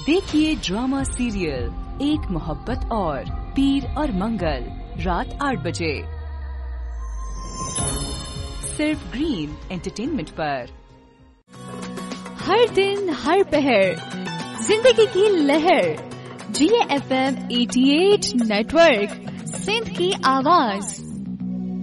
देखिए drama serial एक मोहब्बत और पीर और मंगल रात 8 बजे सिर्फ ग्रीन एंटरटेनमेंट पर। हर दिन हर पहर जिंदगी की लहर GFM 88 नेटवर्क सिंध की आवाज।